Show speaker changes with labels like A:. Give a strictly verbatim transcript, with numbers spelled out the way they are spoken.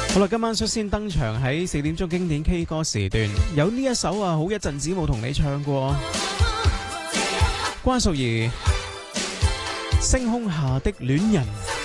A: 好啦，今晚率先登場喺四點鐘經典 K 歌時段，有呢一首啊，好一陣子冇同你唱過，關淑怡《星空下的戀人》。